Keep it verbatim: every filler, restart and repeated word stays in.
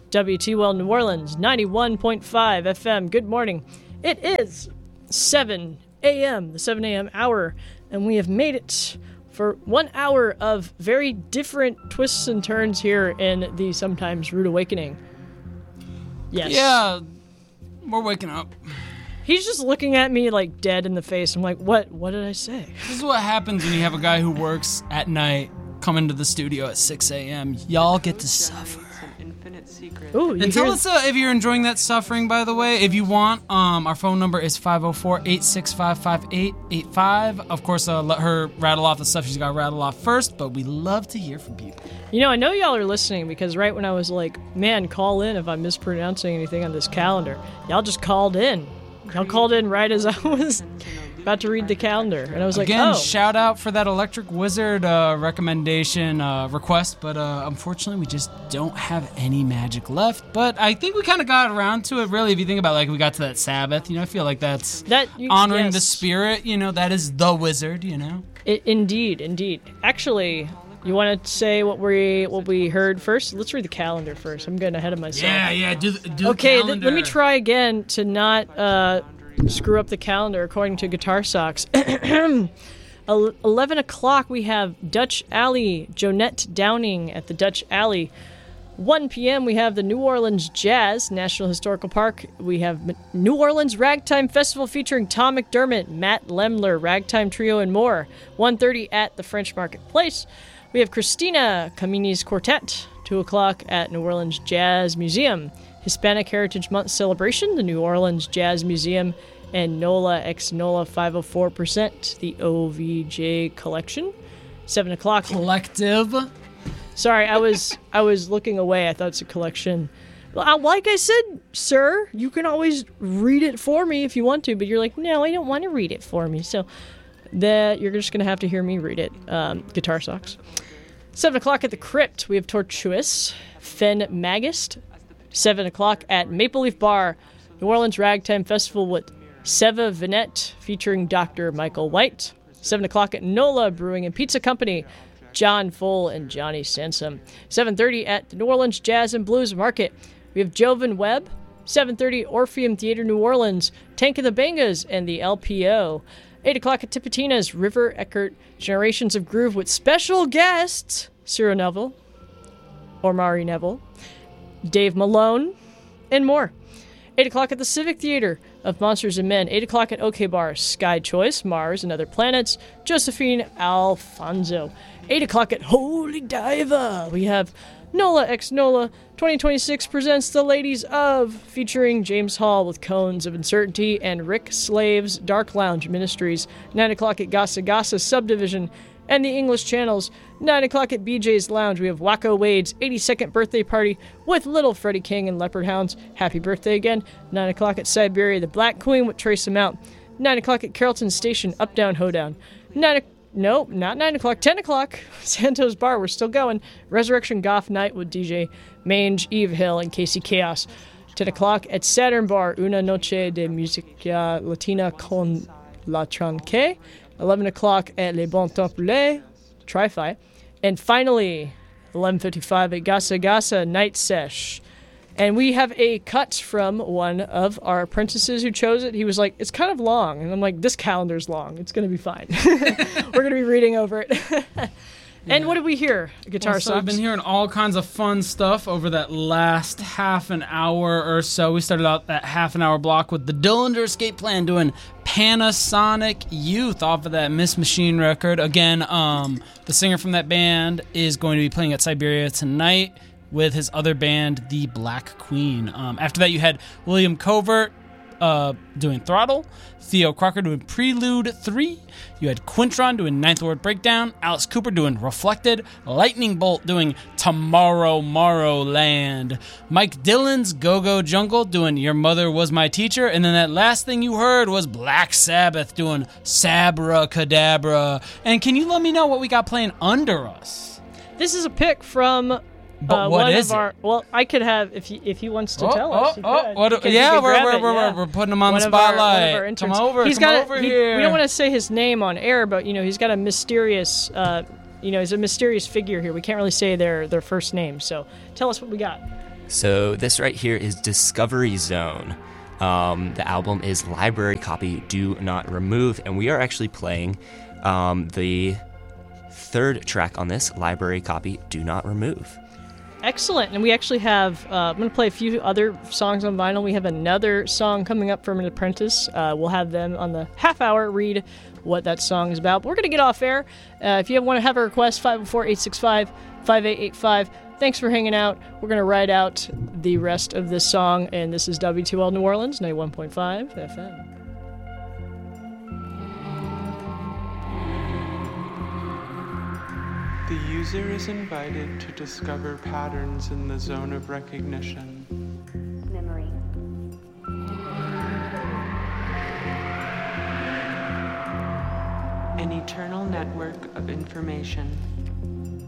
W T L New Orleans, ninety-one point five F M. Good morning. It is seven a.m., the seven a.m. hour, and we have made it for one hour of very different twists and turns here in the sometimes rude awakening. Yes. Yeah, we're waking up. He's just looking at me like dead in the face. I'm like, what? What did I say? This is what happens when you have a guy who works at night come into the studio at six a.m. Y'all get to suffer. Ooh, and tell us uh, if you're enjoying that suffering, by the way. If you want, um, our phone number is five oh four, eight six five, five eight eight five. Of course, uh, let her rattle off the stuff she's got to rattle off first, but we love to hear from people. You know, I know y'all are listening because right when I was like, man, call in if I'm mispronouncing anything on this calendar, y'all just called in. Y'all called in right as I was about to read the calendar. And I was like, Again, oh. shout out for that Electric Wizard uh, recommendation uh, request, but uh, unfortunately we just don't have any magic left. But I think we kind of got around to it, really, if you think about like we got to that Sabbath. You know, I feel like that's that, you, honoring yes. the spirit. You know, that is the wizard, you know? It, indeed, indeed. Actually, you want to say what we what we heard first? Let's read the calendar first. I'm getting ahead of myself. Yeah, yeah, do, do okay, the calendar. Th- let me try again to not uh, screw up the calendar according to Guitar Socks. eleven o'clock, we have Dutch Alley, Jonette Downing at the Dutch Alley. one p.m., we have the New Orleans Jazz, National Historical Park. We have New Orleans Ragtime Festival featuring Tom McDermott, Matt Lemler, Ragtime Trio, and more. one thirty at the French Marketplace. We have Christina Kamini's Quartet, two o'clock at New Orleans Jazz Museum. Hispanic Heritage Month celebration, the New Orleans Jazz Museum, and NOLA X NOLA five oh four percent, the O V J collection. seven o'clock. Collective. Sorry, I was I was looking away. I thought it's a collection. Well, like I said, sir, you can always read it for me if you want to, but you're like, no, I don't want to read it for me. So that you're just going to have to hear me read it. Um, Guitar Socks. seven o'clock at the Crypt, we have Tortuous, Fen Magist. seven o'clock at Maple Leaf Bar, New Orleans Ragtime Festival with Seva Vinette featuring Doctor Michael White. seven o'clock at NOLA Brewing and Pizza Company, John Full and Johnny Sansom. seven thirty at the New Orleans Jazz and Blues Market, we have Jovan Webb. seven thirty Orpheum Theater New Orleans, Tank of the Bangas and the L P O. eight o'clock at Tipitina's River Eckert Generations of Groove with special guests Cyril Neville, or Mari Neville, Dave Malone, and more. eight o'clock at the Civic Theater of Monsters and Men. eight o'clock at OK Bar, Sky Choice, Mars and Other Planets, Josephine Alfonso. eight o'clock at Holy Diva, we have NOLA X NOLA twenty twenty-six presents The Ladies of, featuring James Hall with Cones of Uncertainty and Rick Slave's Dark Lounge Ministries. nine o'clock at Gasa Gasa Subdivision and the English Channels. nine o'clock at B J's Lounge, we have Wacko Wade's eighty-second birthday party with Little Freddie King and Leopard Hounds. Happy birthday again. nine o'clock at Siberia, the Black Queen with Trace Amount. nine o'clock at Carrollton Station, Up Down Hoedown. nine o'clock Nope, not nine o'clock. ten o'clock, Santos Bar, we're still going. Resurrection Goth Night with D J Mange, Eve Hill, and Casey Chaos. ten o'clock at Saturn Bar, Una Noche de Musica Latina con la Tranque. eleven o'clock at Les Bons Temples, Tri-Fi. And finally, eleven fifty-five at Gasa Gasa Night Sesh. And we have a cut from one of our apprentices who chose it. He was like, it's kind of long. And I'm like, this calendar's long. It's going to be fine. We're going to be reading over it. And yeah. What did we hear? Guitar well, so Socks. I've been hearing all kinds of fun stuff over that last half an hour or so. We started out that half an hour block with the Dillinger Escape Plan doing Panasonic Youth off of that Miss Machine record. Again, um, the singer from that band is going to be playing at Siberia tonight with his other band, The Black Queen. Um, after that, you had William Covert uh, doing Throttle, Theo Crocker doing Prelude three, you had Quintron doing Ninth Ward Breakdown, Alice Cooper doing Reflected, Lightning Bolt doing Tomorrow Morrow Land, Mike Dillon's Go-Go Jungle doing Your Mother Was My Teacher, and then that last thing you heard was Black Sabbath doing Sabra Cadabra. And can you let me know what we got playing under us? This is a pick from... But uh, what one is of our, it? Well, I could have, if he, if he wants to oh, tell oh, us. Oh, what, could, yeah, we're, we're, we're, it, we're, yeah. we're putting him on one the of our, spotlight. one of our come over, he's come got over a, he, here. We don't want to say his name on air, but, you know, he's got a mysterious, uh, you know, he's a mysterious figure here. We can't really say their, their first name, so tell us what we got. So this right here is Discovery Zone. Um, the album is Library Copy, Do Not Remove, and we are actually playing um, the third track on this, Library Copy, Do Not Remove. Excellent. And we actually have, uh, I'm going to play a few other songs on vinyl. We have another song coming up from an apprentice. Uh, we'll have them on the half hour read what that song is about. But we're going to get off air. Uh, if you want to have a request, five oh four, eight six five, five eight eight five. Thanks for hanging out. We're going to ride out the rest of this song. And this is W two L New Orleans, ninety-one point five F M. The user is invited to discover patterns in the zone of recognition. Memory. An eternal network of information.